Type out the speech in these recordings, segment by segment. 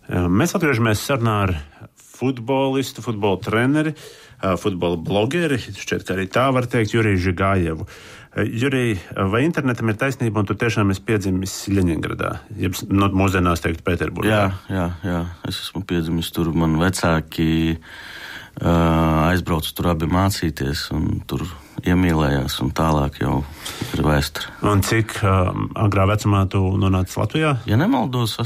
Mēs atgriežamies sarunā ar futbolistu, futbola treneri, futbola blogeri, šķiet, ka arī tā var teikt, Juriju Žigājevu. Jurij, vai internetam ir taisnība, un tu tiešām esi piedzimis Ļeņingradā, jeb mūsdienās teikt Pēterburgā? Jā, es esmu piedzimis tur, man vecāki aizbraucu tur abi mācīties, un tur iemīlējās, un tālāk jau ir vēsture. Un cik agrā vecumā tu nonāci Latvijā? Ja nemaldos,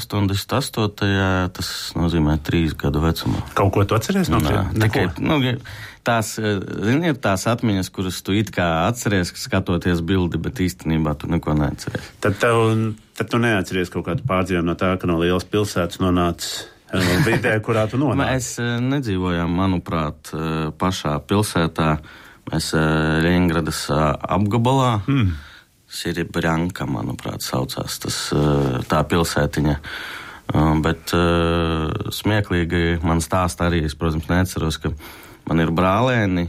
88. tas nozīmē 3 gadu vecumā. Kaut ko tu atceries? Tikai, tās, ir tās atmiņas, kuras tu it kā atceries, skatoties bildi, bet īstenībā tu neko neatceries. Tad tu neatceries kaut kādu pārdzīvojumu no tā, ka no lielas pilsētas nonāci vidē, kurā tu nonāci? Mēs nedzīvojām, manuprāt, pašā pilsētā. Mēs Ļeņingradas apgabalā, Siribrjanka, manuprāt, saucās tā pilsētiņa. Bet smieklīgi man stāsta arī, es, protams, neatceros, ka man ir brālēni.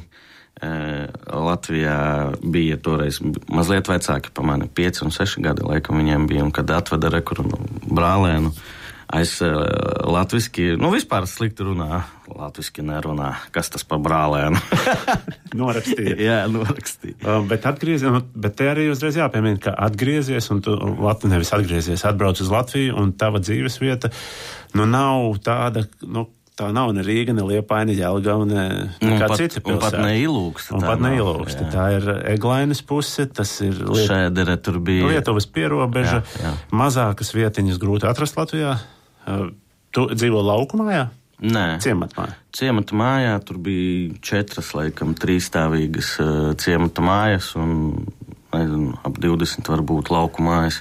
Latvijā bija toreiz mazliet vecāki pa mani, 5 un 6 gadi, laikam viņiem bija, un kad atveda rekuru brālēnu, aiz latviski, vispār slikti runā, latviski nerunā, kas tas pa brālēnu. Norakstīja. Jā, norakstīja. Bet te arī uzreiz jāpiemina, ka atgriezies, un tu nevis atgriezies, atbrauc uz Latviju, un tava dzīves vieta, nav tāda, tā nav ne Rīga, ne Liepāja, ne Jelgava, ne kā cita pilsēta. Un pat ne Ilūksta. Un pat ne Ilūksta. Tā ir Eglainas puse, tas ir Šēdere, tur bija Lietuvas pierobeža, mazākas vietiņas grūti atrast Latvijā. Tu dzīvo laukumājā? Nē. Ciematmājā? Ciemata mājā, tur bija 4, laikam, 3-stāvīgas ciemata mājas un, ap 20 varbūt lauku mājas.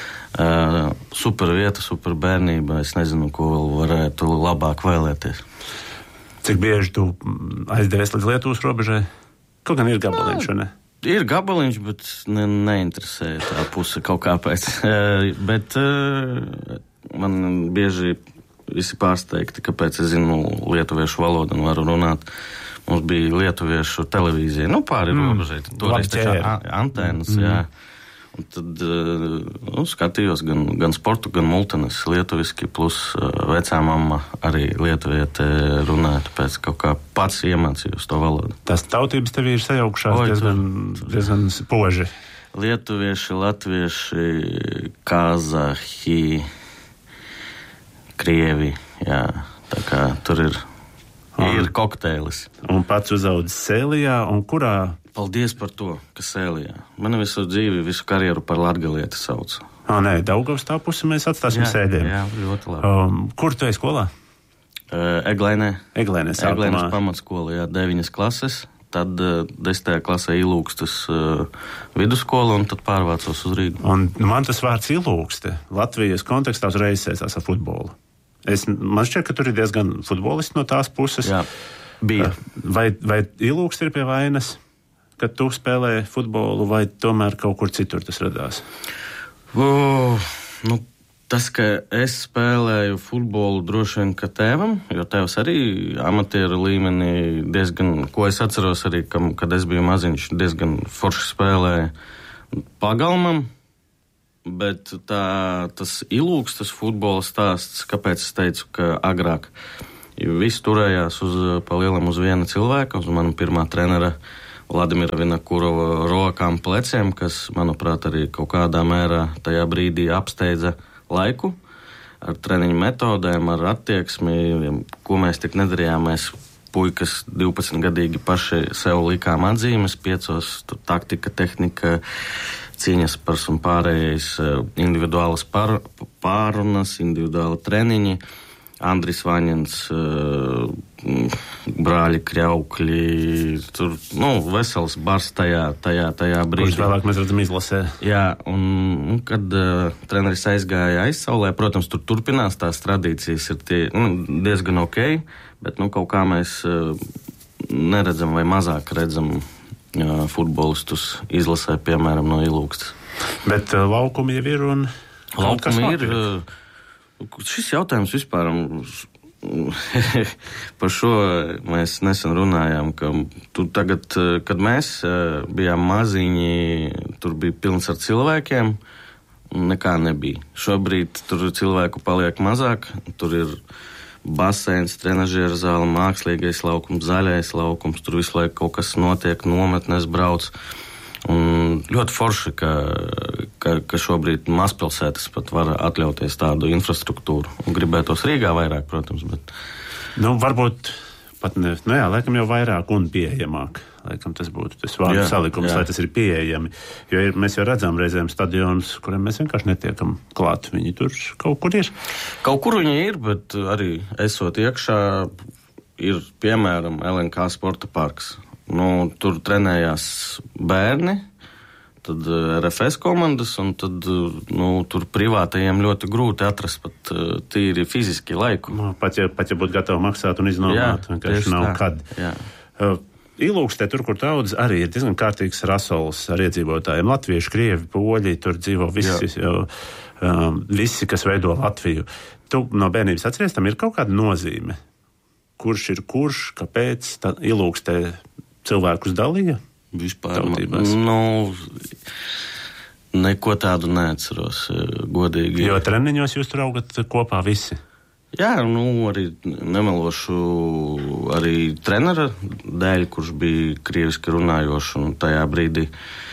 Super vieta, super bērnība, es nezinu, ko vēl varētu labāk vēlēties. Cik bieži tu aizdevies līdz Lietuvas robežai? Kaut gan ir gabaliņš, vai ne? Ir gabaliņš, bet neinteresē tā puse kaut kāpēc. Bet man bieži visi pārsteigti, kāpēc es zinu lietuviešu valodu un varu runāt. Mums bija lietuviešu televīzija, pāri robežai. Toreiz taču antēnas, jā. Un tad skatījos gan sportu, gan multenes lietuviski, plus vecā mamma arī lietuviete runāja, tāpēc kaut kā pats iemācījos to valodu. Tās tautības tev ir sajaukšās diezgan spoži. Lietuvieši, latvieši, kazahi, krievi, jā, tā kā tur ir kokteilis. Un pats uzaudzis Sēlijā, un kurā? Paldies par to, ka Sēlijā. Man visu dzīvi, visu karjeru par latgalieti sauc. Nē, Daugavas tā pusi mēs atstāsim sēdiem. Jā, ļoti labi. Kur tu esi skolā? Eglēnē Eglēnes pamatskola, jā, 9 klases. Tad 10. klasē Ilūkstas vidusskola, un tad pārvācos uz Rīgu. Un man tas vārds Ilūkste Latvijas kontekstā uzreiz saistās ar futbolu. Man šķiet, ka tur ir diezgan futbolisti no tās puses. Jā, bija. Vai Ilūkste ir pie vainas, kad tu spēlēji futbolu, vai tomēr kaut kur citur tas radās? Tas, ka es spēlēju futbolu droši vien ka tēvam, jo tēvs arī amatieru līmenī diezgan, ko es atceros arī, kad es biju maziņš, diezgan forši spēlēja pagalmam, bet tas Ilūkstas futbola stāsts, kāpēc es teicu, ka agrāk viss turējās pa lielam uz viena cilvēka, uz manu pirmā trenera Vladimira Vinakurova rokām pleciem, kas, manuprāt, arī kaut kādā mērā tajā brīdī apsteidza laiku ar treniņu metodēm, ar attieksmi, ko mēs tik nedarījām. Mēs puikas 12-gadīgi paši sev likām atzīmes, 5 taktika, tehnika, cīņas pars un pārējais, individuālas pārunas, individuāli treniņi. Andris Vaņins, brāļi Kļaukļi, tur, vesels bars tajā brīdī. Kurš vēlāk mēs redzam izlasē. Jā, un kad treneris aizgāja aizsaulē, protams, tur turpinās tās tradīcijas, ir diezgan ok, bet kaut kā mēs neredzam vai mazāk redzam futbolistus izlasē, piemēram, no Ilūkstas. Bet laukumi jau ir un... Laukumi ir... Šis jautājums vispār par šo mēs nesen runājām, ka tu tagad, kad mēs bijām maziņi, tur bija pilns ar cilvēkiem, nekā nebija. Šobrīd tur cilvēku paliek mazāk, tur ir baseins, trenažieru zāle, mākslīgais laukums, zaļais laukums, tur visu laiku kaut kas notiek, nometnes brauc. Un ļoti forši, ka šobrīd mazpilsētas pat var atļauties tādu infrastruktūru. Un gribētos Rīgā vairāk, protams, bet... Varbūt pat ne, laikam jau vairāk un pieejamāk. Laikam tas būtu tas vārdu salikums, lai tas ir pieejami. Jo mēs jau redzam reizēm stadionus, kuriem mēs vienkārši netiekam klāt. Viņi tur kaut kur ir. Kaut kur viņi ir, bet arī esot iekšā ir, piemēram, LNK sporta parks. Tur trenējās bērni, tad RFS komandas, un tad tur privātajiem ļoti grūti atrast pat tīri fiziski laiku. Pat ja būtu gatavi maksāt un iznomāt, vienkārši nav kad. Ilūkstē, tur, kur daudz, arī ir diezgan kārtīgs rasols ar iedzīvotājiem. Latvieši, krievi, poļi, tur dzīvo visi, kas veido Latviju. Tu no bērnības atceries, tam ir kaut kāda nozīme? Kurš ir kurš, kāpēc Ilūkstē cilvēkus dalīja? Vispār, neko tādu neatceros, godīgi. Jo treniņos jūs tur augat kopā visi? Jā, arī nemelošu arī trenera dēļ, kurš bija krieviski runājošs, un tajā brīdī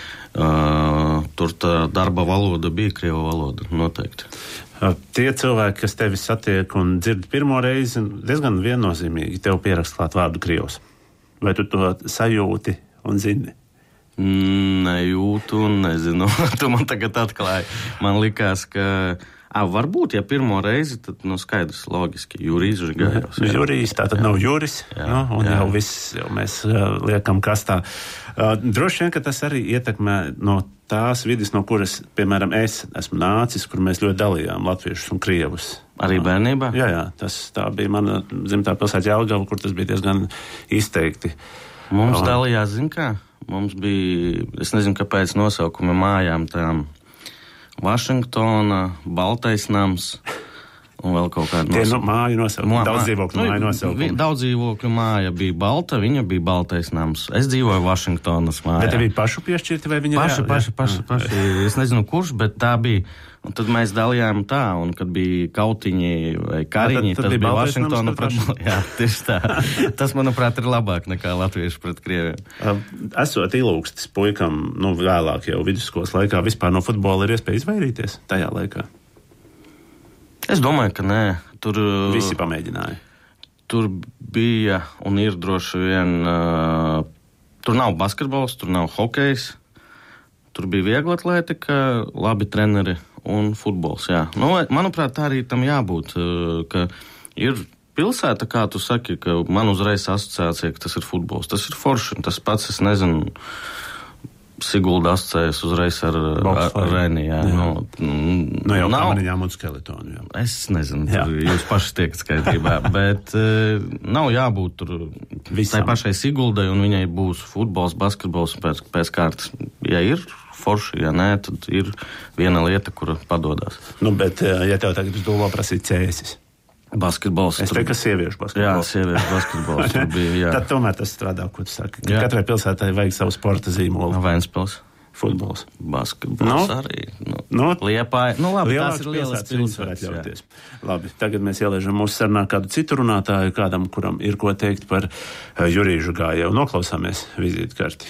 tur tā darba valoda bija krievu valoda, noteikti. Tie cilvēki, kas tevi satiek un dzird pirmo reizi, diezgan viennozīmīgi tev pierakst klāt vārdu krievs. Vai tu to sajūti un zini? Nejūtu un nezinu. Tu man tagad atklāji. Man likās, ka varbūt, ja pirmo reizi, tad skaidrs, loģiski, Jurijs Žigājevs. Jurijs, tā tad nav Juris, jau viss, jau mēs liekam kastā. Droši vien, ka tas arī ietekmē no tās vidas, no kuras, piemēram, es esmu nācis, kur mēs ļoti dalījām latviešus un krievus. Arī bērnībā? Jā, tā bija mana dzimtā pilsēta Jelgava, kur tas bija diezgan izteikti. Mums dalījās, zin kā? Mums bija, es nezinu, kāpēc nosaukumi mājām tām Vašingtona, Baltais nams un vēl kaut kāda nosaukuma. Tie māju nosaukumi, daudz dzīvokļu māju nosaukumi. Daudz dzīvokļu māja bija balta, viņa bija Baltais nams. Es dzīvoju Vašingtonas mājā. Bet tev bija pašu piešķirti vai viņa? Paši. Es nezinu kurš, bet bet tā bija. Un tad mēs dalījām tā, un kad bija kautiņi vai kariņi, tad bija Vašingtona pret... Jā, tieši tā. Tas, manuprāt, ir labāk nekā latvieši pret krieviem. Esot Ilūkstes puikam, vēlāk jau vidusskolas laikā, vispār no futbola ir iespēja izvairīties tajā laikā? Es domāju, ka nē. Visi pamēģināja. Tur bija un ir droši vien... Tur nav basketbols, tur nav hokejs. Tur bija viegla atletika, labi treneri un futbols, jā. Manuprāt, tā arī tam jābūt, ka ir pilsēta, kā tu saki, ka man uzreiz asociācija, ka tas ir futbols. Tas ir forši, tas pats, es nezinu, Sigulda asociējas uzreiz ar Reni, jā. Jau kamaniņām un skeletonu, jā. Es nezinu, jūs paši tiekat skaidrībā, bet nav jābūt tur tai pašai Siguldai, un viņai būs futbols, basketbols pēc kārtas. Ja ir forši, ja nē, tad ir viena lieta, kura padodās. Bet, ja tev tagad uz domā prasīt cēsis? Basketbols. Es teiktu, ka sieviešu basketbols. Jā, sieviešu basketbols tur bija, jā. Tad tomēr tas strādā, ko tu saki. Katrai pilsētai vajag savu sporta zīmolu. Ventspils. Futbols. Basketbols arī. Liepāja. Labi, tās ir lielas pilsētas. Labi, tagad mēs ieliežam mūsu sarunā kādu citu runātāju, kādam, kuram ir ko teikt par Juriju Žigājevu. Noklausāmies vizītkarti.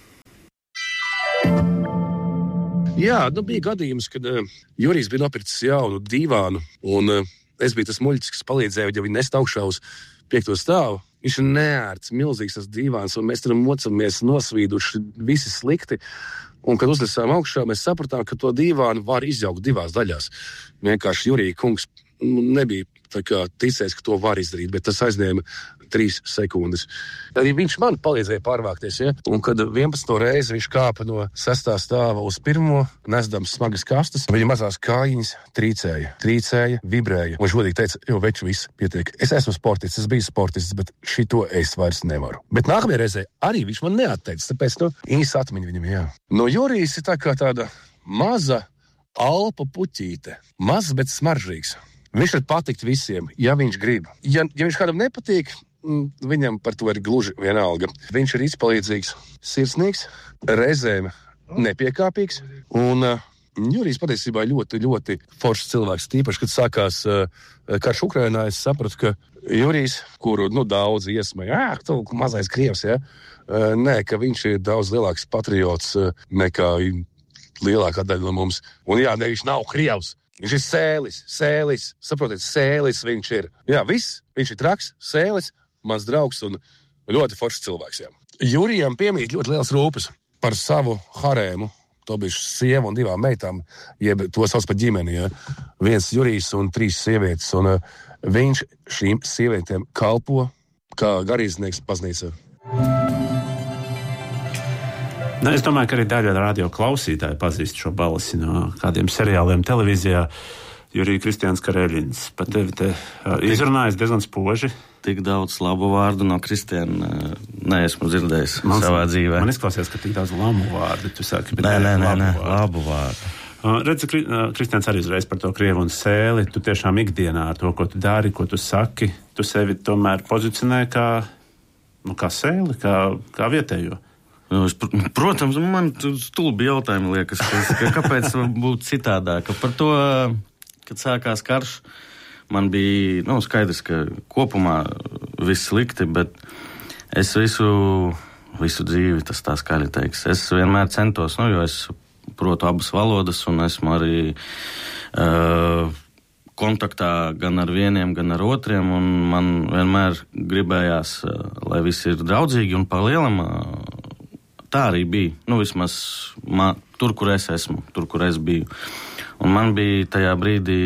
Jā, bija gadījums, kad Jurijs bija nopircis jaunu divānu, un es biju tas muļķis, kas palīdzēja, ja viņi nest augšā uz 5. stāvu. Viņš ir neērts, milzīgs tas divāns, un mēs tur mocamies nosvīduši, visi slikti. Un, kad uznesām augšā, mēs sapratām, ka to divānu var izjaukt 2 daļās. Vienkārši Jurija kungs nebija ticējis, ka to var izdarīt, bet tas aizņēma 3 sekundes. Arī viņš man palīdzēja pārvākties, ja? Un kad 11. reizi viņš kāpa no 6. stāva uz 1, nesdams smagas kastes, viņa mazās kājiņas trīcēja, vibrēja. Un žodīgi teica, veči, viss pietiek. Es esmu sportists, es biju sportists, bet šito es vairs nevaru. Bet nākamajā reizē arī viņš man neatteica, tāpēc īsa atmiņa viņam, jā. No Jurijs ir tāda maza alpa puķīte. Mazs, bet smaržīgs. Viņš var patikt visiem, ja viņš grib. Ja viņš kādam nepatīk, viņam par to ir gluži vienalga. Viņš ir izpalīdzīgs, sirsnīgs, reizēm nepiekāpīgs un Jurijs patiesībā ļoti, ļoti foršs cilvēks. Tīpaši, kad sākās karš Ukrainā, es sapratu, ka Jurijs, kuru daudz iesmēja, tu mazais krievs, ja? Nē, ka viņš ir daudz lielāks patriots nekā lielākā daļa no mums. Un jā, ne, viņš nav krievs. Viņš ir sēlis. Saprotiet, sēlis viņš ir. Jā, viss. Viņš ir traks, sēlis, mans draugs un ļoti foršs cilvēks. Jā. Jurijam piemīt ļoti liels rūpes par savu harēmu. To bija sieva un 2 meitām, jeb to sauc par ģimeni. Ja? 1 Jurijs un 3 sievietes. Un viņš šīm sievietēm kalpo kā garīdznieks baznīcā. Es domāju, ka arī daļa radio klausītāji pazīst šo balsi no kādiem seriāliem televīzijā. Jurij Kristians Kareļins. Pat tevi te izrunājas diezgan spoži. Tik daudz labu vārdu no Kristiāna neesmu dzirdējis savā dzīvē. Man izklausās, ka tik daudz labu vārdu. Tu saki, bet nē, labu vārdu. Redzi, Kristians arī uzreiz par to krievu un sēli. Tu tiešām ikdienā ar to, ko tu dari, ko tu saki, tu sevi tomēr pozicionē kā sēli, kā vietējo. Protams, man stulbi jautājumi liekas, kāpēc būtu citādāk. Par to, kad sākās karš, man bija skaidrs, ka kopumā viss slikti, bet es visu dzīvi, tas tā skaļi teiks. Es vienmēr centos, jo es protu abas valodas un esmu arī kontaktā gan ar vieniem, gan ar otriem, un man vienmēr gribējās, lai visi ir draudzīgi un pa lielam. Tā arī bija. Vismaz tur, kur es esmu, tur, kur es biju. Un man bija tajā brīdī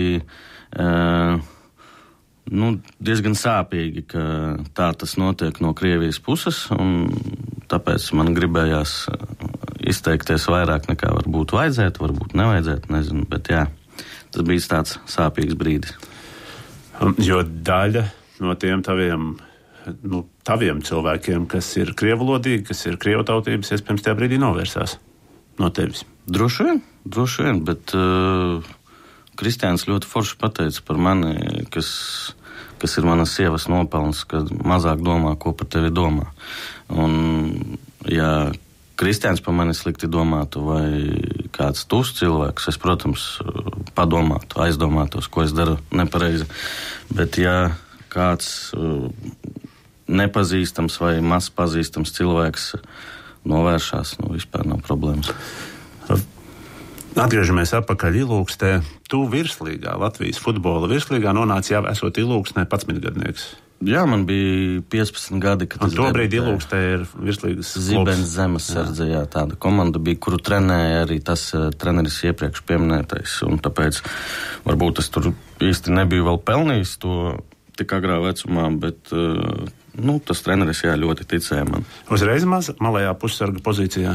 diezgan sāpīgi, ka tā tas notiek no Krievijas puses, un tāpēc man gribējās izteikties vairāk nekā varbūt vajadzētu, varbūt nevajadzētu, nezinu, bet jā, tas bija tāds sāpīgs brīdis. Jo daļa no tiem taviem cilvēkiem, kas ir krievulodīgi, kas ir krievu tautības, iespējams tajā brīdī novērsās no tevis. Droši vien, bet Kristiāns ļoti forši pateica par mani, kas ir manas sievas nopelns, ka mazāk domā, ko par tevi domā. Un, ja Kristiāns par mani slikti domātu vai kāds tuvs cilvēks, es, protams, padomātu, aizdomātos, ko es daru nepareizi. Bet ja kāds nepazīstams vai maz pazīstams cilvēks novēršās, vispār nav problēmas. Atgriežamies atpakaļ Ilūkstē. Tu virslīgā, Latvijas futbola virslīgā nonāci jau esot Ilūkstē 11-gadnieks. Jā, man bija 15 gadi, kad es tobrīd Ilūkstē ir virslīgas klubs. Zibens Zemesardze, jā, tāda komanda bija, kuru trenēja arī tas treneris iepriekš pieminētais, un tāpēc varbūt es tur īsti nebiju vēl pelnījis to tik agrā vecumā, bet tas treneris, jā, ļoti ticēja man. Uzreiz malējā pussarga pozīcijā?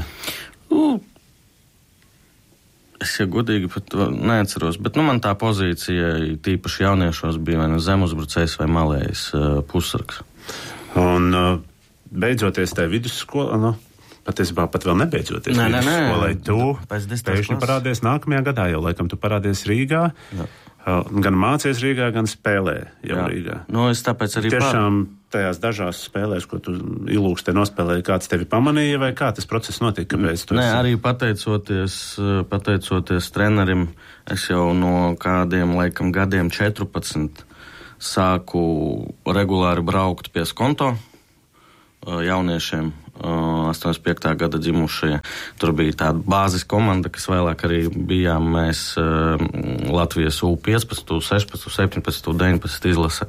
Es, ja godīgi, pat neatceros, bet man tā pozīcija, tīpaši jauniešos, bija vai nu zemuzbrucējs vai malējs pussargs. Un beidzoties tajā vidusskolā, patiesībā pat vēl nebeidzoties vidusskolai, tu pēkšņi parādies nākamajā gadā, jau laikam tu parādies Rīgā. Jā. Gan mācies Rīgā, gan spēlē jau Rīgā. Es tāpēc arī tiešām tajās dažās spēlēs, ko tu Ilūkstē nospēlēji, kāds tevi pamanīja, vai kā tas process notika? Kāpēc tu arī pateicoties trenerim, es jau no kādiem, laikam, gadiem 14 sāku regulāri braukt pie Skonto jauniešiem, 85. gada dzimušie. Tur bija tāda bāzes komanda, kas vēlāk arī bijām mēs Latvijas U15, U16, U17, U19 izlase.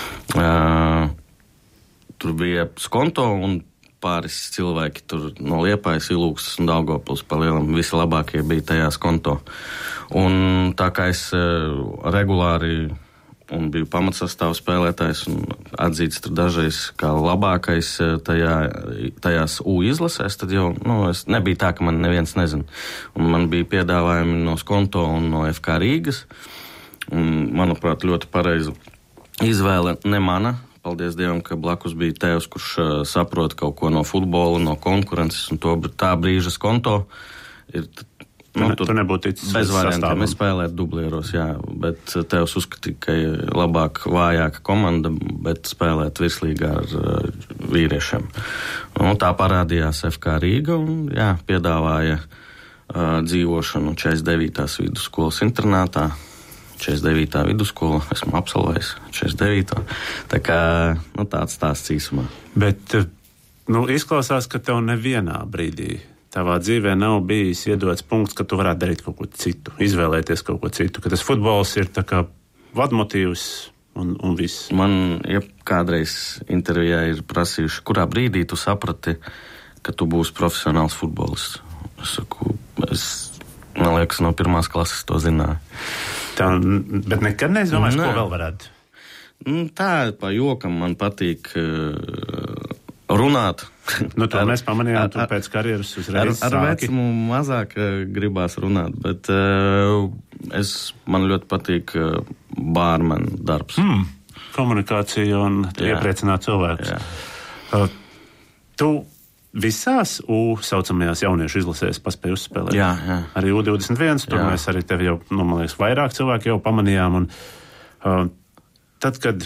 Tur bija Skonto un pāris cilvēki tur no Liepājas, Ilūkstes un Daugavpils pa lielam. Visi labākie bija tajā Skonto. Un tā kā es regulāri un biju pamatsastāvu spēlētājs un atzīts tur dažreiz kā labākais tajās U izlasēs, tad jau, es nebija tā, ka man neviens nezina. Un man bija piedāvājumi no Skonto un no FK Rīgas. Un, manuprāt, ļoti pareiza izvēle ne mana. Paldies Dievam, ka blakus bija tēvs, kurš saprot kaut ko no futbola, no konkurences, un tā brīža Skonto ir... Tu nebūtu ticis bez variantiem. Es spēlētu dublieros, jā, bet tevs uzskatīja, ka ir labāk, vājāka komanda, bet spēlēt virslīgā ar vīriešiem. Tā parādījās FK Rīga un, jā, piedāvāja dzīvošanu 49. vidusskolas internātā. 49. vidusskola, esmu absolvējis 49. Tā kā tāds stāsts īsumā. Bet izklausās, ka tev nevienā brīdī tavā dzīvē nav bijis iedots punkts, ka tu varētu darīt kaut ko citu, izvēlēties kaut ko citu, ka tas futbols ir tā kā vadmotīvs un viss. Man kādreiz intervijā ir prasījuši, kurā brīdī tu saprati, ka tu būsi profesionāls futbolists. Es saku, man liekas, no 1. klases to zināju. Bet nekad neizdomājies, ko vēl varētu? Tā pa jokam man patīk runāt. Mēs pamanījām, tu pēc karjeras uzreiz ar vecumu mazāk gribās runāt, bet man ļoti patīk bārmena darbs. Komunikācija un iepriecināt cilvēkus. Tu visās saucamajās jauniešu izlasēs paspēju uzspēlēt? Jā. Arī U21, tur mēs arī tevi jau, man liekas, vairāk cilvēki jau pamanījām. Un tad, kad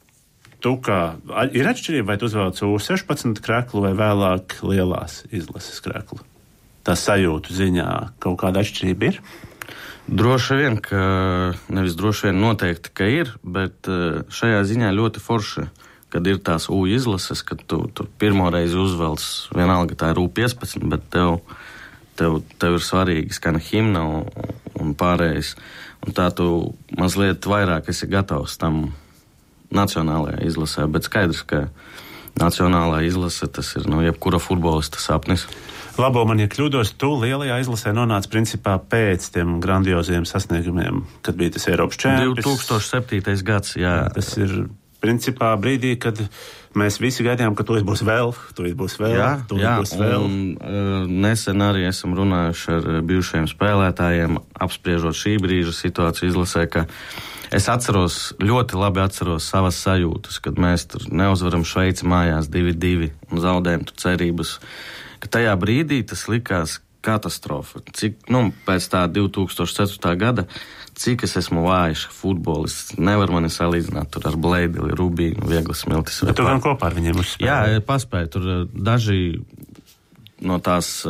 ir atšķirība, vai tu uzvelc U16 kreklu vai vēlāk lielās izlases kreklu? Tā sajūtu ziņā kaut kāda atšķirība ir? Droši vien, ka nevis droši vien noteikti, ka ir, bet šajā ziņā ļoti forši, kad ir tās U izlases, kad tu pirmoreiz uzvelc, vienalga tā ir U15, bet tev ir svarīgi skana himna un pārējais. Un tā tu mazliet vairāk esi gatavs tam nacionālajā izlasē, bet skaidrs, ka nacionālā izlase tas ir jebkura futbolista sapnis. Labo man, ja kļūdos, tu lielajā izlasē nonāc principā pēc tiem grandioziem sasniegumiem, kad bija tas Eiropas čempions. 2007. gads, jā. Tas ir principā brīdī, kad mēs visi gaidījām, ka tūlīt būs vēl. Nesen arī esam runājuši ar bijušajiem spēlētājiem, apspriežot šī brīža situāciju izlasē, ka es ļoti labi atceros savas sajūtas, kad mēs tur neuzvaram Šveici mājās 2-2 un zaudējam tu cerības, ka tajā brīdī tas likās katastrofa. Pēc tā 2004. gada, cik es esmu vājš futbolists, nevar mani salīdzināt tur ar Bleideli, Rubīnu, Viegli Smiltis. Bet tu gan kopā ar viņiem uzspēlēji? Jā, paspēju. Tur daži no tās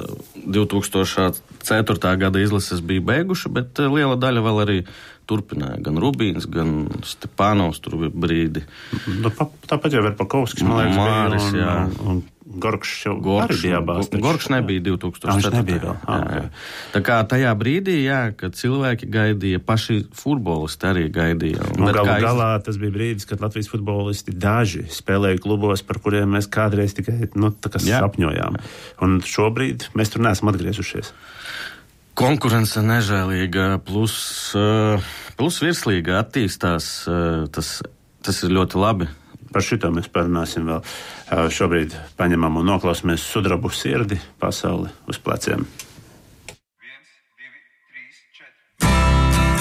2004. gada izlases bija beiguši, bet liela daļa vēl arī turpināja. Gan Rubīns, gan Stepānovs tur bija brīdi. Tāpat jau Verpakovskis, man liekas, Māris, bija. Un Gorkšs jau arī bija abās. Gorkšs nebija 2004. Jā. Tā kā tajā brīdī, kad cilvēki gaidīja, paši futbolisti arī gaidīja. Galā tas bija brīdis, kad Latvijas futbolisti daži spēlēja klubos, par kuriem mēs kādreiz tikai sapņojām. Un šobrīd mēs tur neesam atgriezušies. Konkurence nežēlīga, plus virslīga attīstās, tas ir ļoti labi. Par šito mēs parunāsim vēl. Šobrīd paņemam un noklausāmies Sudrabu sirdi, pasauli uz pleciem.